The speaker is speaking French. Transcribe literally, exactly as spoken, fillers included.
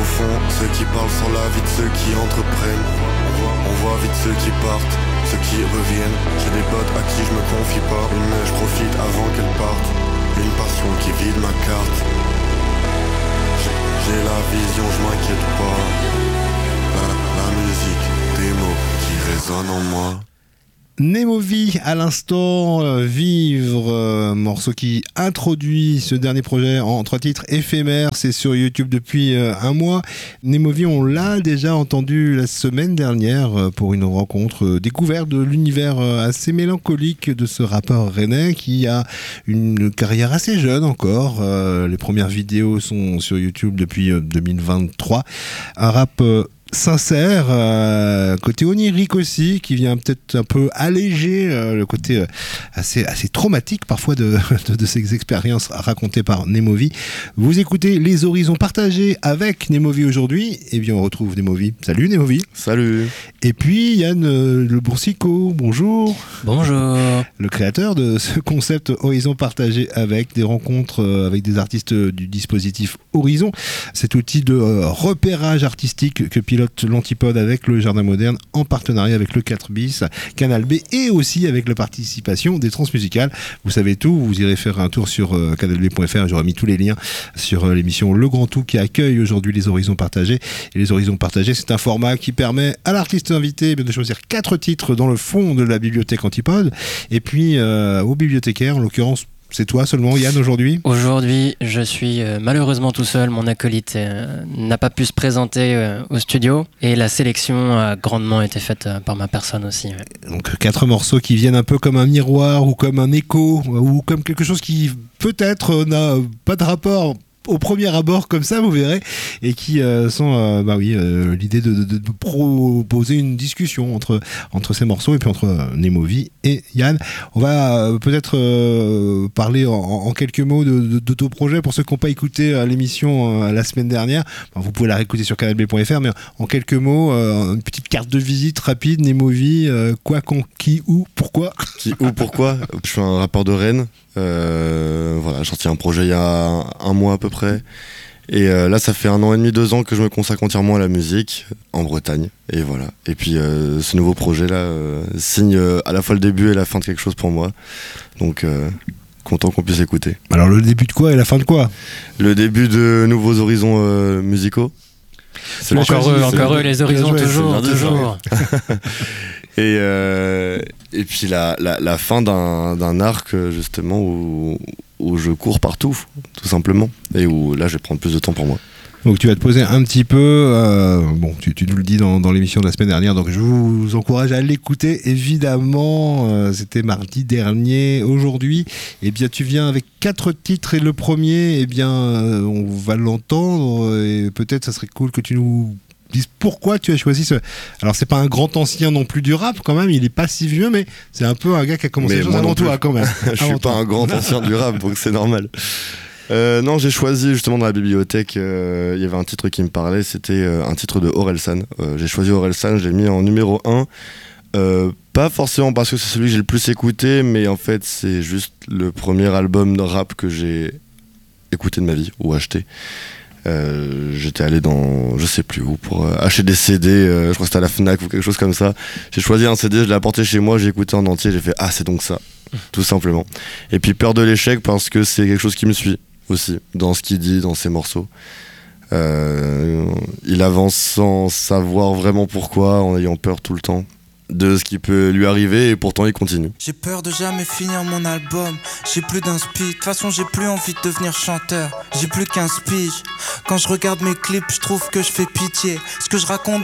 fond, ceux qui parlent sans la vie de ceux qui entreprennent. On voit, on voit vite ceux qui partent, ceux qui reviennent. J'ai des potes à qui je me confie pas, mais je profite avant qu'elles partent. Une passion qui vide ma carte. J'ai, j'ai la vision, je m'inquiète pas. La, la musique, des mots qui résonnent en moi. Nemovi à l'instant, euh, Vivre, euh, morceau qui introduit ce dernier projet en trois titres éphémères. C'est sur YouTube depuis euh, un mois. Nemovi, on l'a déjà entendu la semaine dernière euh, pour une rencontre euh, découverte de l'univers euh, assez mélancolique de ce rappeur rennais qui a une carrière assez jeune encore. Euh, les premières vidéos sont sur YouTube depuis euh, deux mille vingt-trois. Un rap euh, sincère, euh, côté onirique aussi, qui vient peut-être un peu alléger euh, le côté euh, assez, assez traumatique parfois de, de, de ces expériences racontées par Nemovi. Vous écoutez Les Horizons Partagés avec Nemovi aujourd'hui. Et bien on retrouve Nemovi. Salut Nemovi. Salut. Et puis Yann euh, Le Boursicot, bonjour. Bonjour. Le créateur de ce concept Horizons Partagés avec des rencontres euh, avec des artistes du dispositif Horizon. Cet outil de euh, repérage artistique que pilote l'Antipode avec le Jardin Moderne en partenariat avec le quatre bis, Canal B et aussi avec la participation des Transmusicales. Vous savez tout, vous irez faire un tour sur euh, canal b point f r, j'aurai mis tous les liens sur euh, l'émission Le Grand Tout qui accueille aujourd'hui les Horizons Partagés. Et les Horizons Partagés, c'est un format qui permet à l'artiste invité de choisir quatre titres dans le fond de la bibliothèque Antipode et puis euh, au bibliothécaire, en l'occurrence c'est toi seulement, Yann, aujourd'hui ? Aujourd'hui, je suis euh, malheureusement tout seul. Mon acolyte euh, n'a pas pu se présenter euh, au studio. Et la sélection a grandement été faite euh, par ma personne aussi. Ouais. Donc, quatre morceaux qui viennent un peu comme un miroir ou comme un écho ou comme quelque chose qui peut-être n'a pas de rapport au premier abord comme ça, vous verrez, et qui euh, sont, euh, bah oui, euh, l'idée de, de, de proposer une discussion entre, entre ces morceaux et puis entre euh, Nemovi et Yann. On va euh, peut-être euh, parler en, en quelques mots de, de, de ton projet pour ceux qui n'ont pas écouté euh, l'émission euh, la semaine dernière. Enfin, vous pouvez la réécouter sur canal b point f r, mais en quelques mots, euh, une petite carte de visite rapide. Nemovi, euh, quoi, quand, qui, où, pourquoi Qui, où, pourquoi Je suis un rappeur de Rennes. Euh, voilà, j'ai sorti un projet il y a un, un mois à peu près. Et euh, là, ça fait un an et demi, deux ans que je me consacre entièrement à la musique en Bretagne. Et voilà. Et puis euh, ce nouveau projet-là euh, signe euh, à la fois le début et la fin de quelque chose pour moi. Donc euh, content qu'on puisse écouter. Alors le début de quoi et la fin de quoi ? Le début de nouveaux horizons euh, musicaux. C'est encore eux, encore eux, les horizons, toujours, toujours. Et, euh, et puis la, la, la fin d'un, d'un arc justement où, où je cours partout, tout simplement, et où là je vais prendre plus de temps pour moi. Donc tu vas te poser un petit peu, euh, bon tu, tu nous le dis dans, dans l'émission de la semaine dernière, donc je vous encourage à l'écouter évidemment, euh, c'était mardi dernier. Aujourd'hui, eh bien tu viens avec quatre titres et le premier, eh bien euh, on va l'entendre et peut-être ça serait cool que tu nous dises pourquoi tu as choisi ce... Alors c'est pas un grand ancien non plus du rap quand même, il est pas si vieux, mais c'est un peu un gars qui a commencé mais les choses avant toi quand même. Je suis pas un grand ancien du rap, donc c'est normal. Euh, non, j'ai choisi justement dans la bibliothèque, euh, il y avait un titre qui me parlait, c'était euh, un titre de Orelsan. Euh, j'ai choisi Orelsan, je l'ai mis en numéro un. Euh, pas forcément parce que c'est celui que j'ai le plus écouté, mais en fait c'est juste le premier album de rap que j'ai écouté de ma vie ou acheté. Euh, j'étais allé dans je sais plus où pour euh, acheter des C D, euh, je crois que c'était à la Fnac ou quelque chose comme ça. J'ai choisi un C D, je l'ai apporté chez moi, j'ai écouté en entier, j'ai fait ah c'est donc ça, tout simplement. Et puis Peur de l'échec parce que c'est quelque chose qui me suit aussi dans ce qu'il dit, dans ses morceaux. Euh, il avance sans savoir vraiment pourquoi, en ayant peur tout le temps de ce qui peut lui arriver et pourtant il continue. J'ai peur de jamais finir mon album, j'ai plus d'inspi, de toute façon j'ai plus envie de devenir chanteur, j'ai plus quinze piges. Quand je regarde mes clips, je trouve que je fais pitié, ce que je raconte